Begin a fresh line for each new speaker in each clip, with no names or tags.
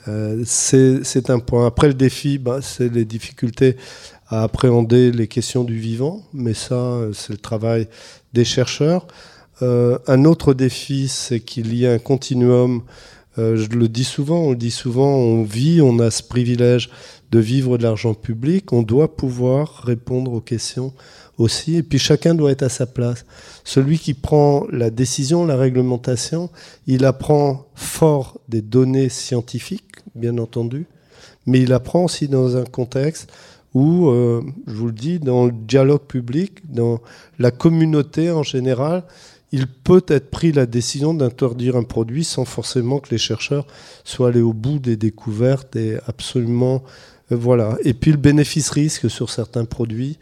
C'est un point. Après, le défi, c'est les difficultés à appréhender les questions du vivant, mais ça, c'est le travail des chercheurs. Un autre défi, c'est qu'il y a un continuum. Je le dis souvent, on vit, on a ce privilège de vivre de l'argent public, on doit pouvoir répondre aux questions aussi, et puis chacun doit être à sa place. Celui qui prend la décision, la réglementation, il apprend fort des données scientifiques, bien entendu, mais il apprend aussi dans un contexte où, je vous le dis, dans le dialogue public, dans la communauté en général, il peut être pris la décision d'interdire un produit sans forcément que les chercheurs soient allés au bout des découvertes et absolument... Voilà. Et puis le bénéfice-risque sur certains produits.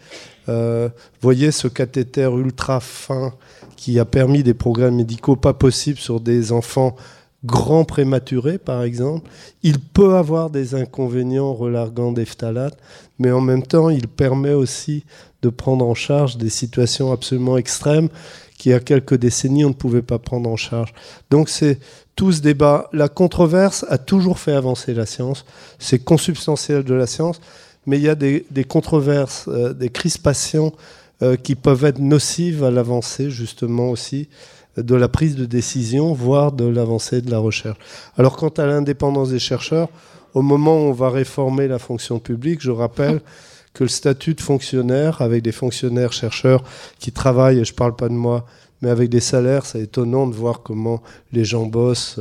Voyez ce cathéter ultra fin qui a permis des progrès médicaux pas possibles sur des enfants grands prématurés, par exemple. Il peut avoir des inconvénients relargant des phtalates, mais en même temps, il permet aussi de prendre en charge des situations absolument extrêmes qui, il y a quelques décennies, on ne pouvait pas prendre en charge. Donc c'est tout ce débat. La controverse a toujours fait avancer la science. C'est consubstantiel de la science, mais il y a des controverses, des crispations qui peuvent être nocives à l'avancée, justement, aussi, de la prise de décision, voire de l'avancée de la recherche. Alors, quant à l'indépendance des chercheurs, au moment où on va réformer la fonction publique, je rappelle que le statut de fonctionnaire, avec des fonctionnaires chercheurs qui travaillent, et je ne parle pas de moi, mais avec des salaires, c'est étonnant de voir comment les gens bossent,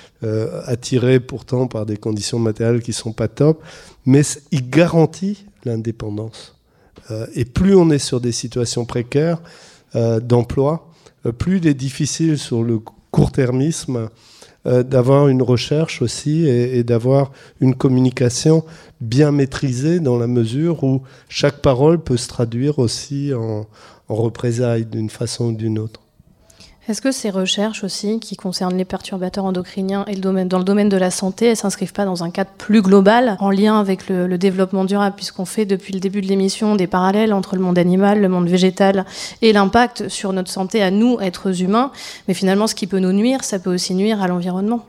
attirés pourtant par des conditions matérielles qui ne sont pas top, mais il garantit l'indépendance. Et plus on est sur des situations précaires d'emploi, plus il est difficile sur le court-termisme d'avoir une recherche aussi et d'avoir une communication bien maîtrisée dans la mesure où chaque parole peut se traduire aussi en représailles d'une façon ou d'une autre.
Est-ce que ces recherches aussi, qui concernent les perturbateurs endocriniens et dans le domaine de la santé, elles ne s'inscrivent pas dans un cadre plus global, en lien avec le développement durable, puisqu'on fait depuis le début de l'émission des parallèles entre le monde animal, le monde végétal et l'impact sur notre santé à nous, êtres humains. Mais finalement, ce qui peut nous nuire, ça peut aussi nuire à l'environnement.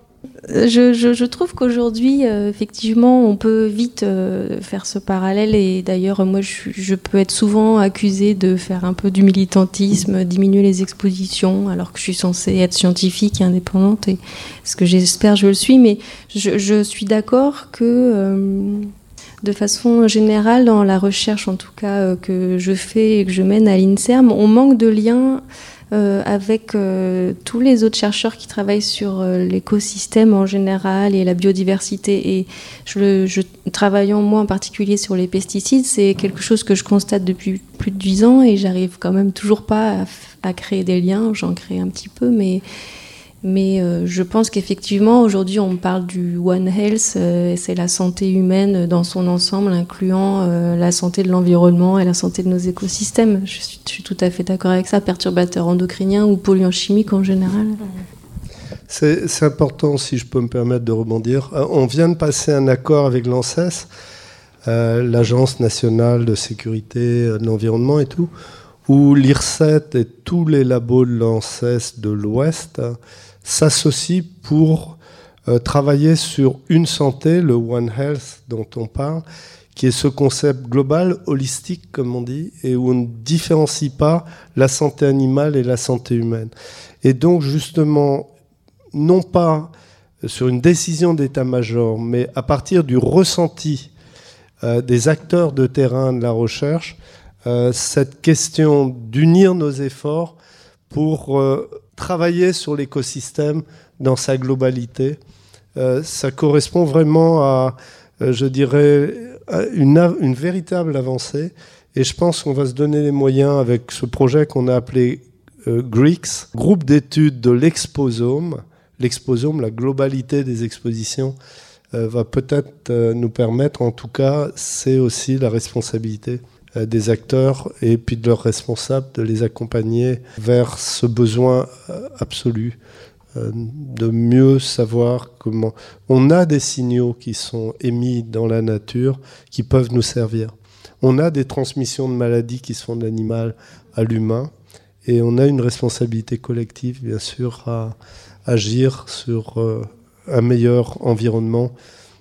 Je trouve qu'aujourd'hui, effectivement, on peut vite faire ce parallèle. Et d'ailleurs, moi, je peux être souvent accusée de faire un peu du militantisme, diminuer les expositions, alors que je suis censée être scientifique et indépendante. Et ce que j'espère, je le suis. Mais je suis d'accord que, de façon générale, dans la recherche, en tout cas, que je fais et que je mène à l'INSERM, on manque de liens avec tous les autres chercheurs qui travaillent sur l'écosystème en général et la biodiversité. Et je travaillant moi en particulier sur les pesticides, c'est quelque chose que je constate depuis plus de 10 ans et j'arrive quand même toujours pas à créer des liens. J'en crée un petit peu, mais je pense qu'effectivement, aujourd'hui, on parle du One Health, c'est la santé humaine dans son ensemble, incluant la santé de l'environnement et la santé de nos écosystèmes. Je suis tout à fait d'accord avec ça, perturbateurs endocriniens ou polluants chimiques en général.
C'est important, si je peux me permettre de rebondir. On vient de passer un accord avec l'ANSES, l'Agence nationale de sécurité de l'environnement et tout, où l'IRSET et tous les labos de l'ANSES de l'Ouest s'associent pour travailler sur une santé, le One Health dont on parle, qui est ce concept global, holistique comme on dit, et où on ne différencie pas la santé animale et la santé humaine. Et donc justement, non pas sur une décision d'état-major, mais à partir du ressenti des acteurs de terrain de la recherche, cette question d'unir nos efforts pour travailler sur l'écosystème dans sa globalité, ça correspond vraiment à, je dirais, à une véritable avancée. Et je pense qu'on va se donner les moyens avec ce projet qu'on a appelé GRIX, groupe d'études de l'exposome. L'exposome, la globalité des expositions, va peut-être nous permettre, en tout cas, c'est aussi la responsabilité des acteurs et puis de leurs responsables de les accompagner vers ce besoin absolu de mieux savoir comment... On a des signaux qui sont émis dans la nature qui peuvent nous servir. On a des transmissions de maladies qui se font de l'animal à l'humain et on a une responsabilité collective, bien sûr, à agir sur un meilleur environnement